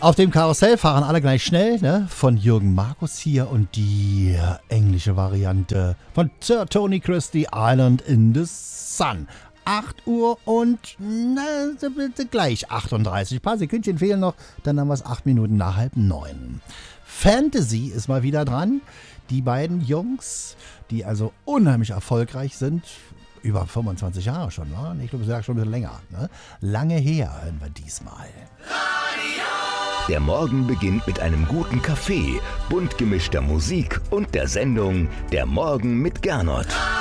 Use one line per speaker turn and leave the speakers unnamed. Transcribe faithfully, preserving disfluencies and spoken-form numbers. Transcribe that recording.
Auf dem Karussell fahren alle gleich schnell, ne? Von Jürgen Markus hier und die englische Variante von Sir Tony Christie, Island in the Sun. acht Uhr und na, gleich achtunddreißig. Ein paar Sekündchen fehlen noch, dann haben wir es acht Minuten nach halb neun. Fantasy ist mal wieder dran. Die beiden Jungs, die also unheimlich erfolgreich sind, über fünfundzwanzig Jahre schon, ne? Ich glaube, es ist schon ein bisschen länger. Ne? Lange her hören wir diesmal.
Der Morgen beginnt mit einem guten Kaffee, bunt gemischter Musik und der Sendung Der Morgen mit Gernot.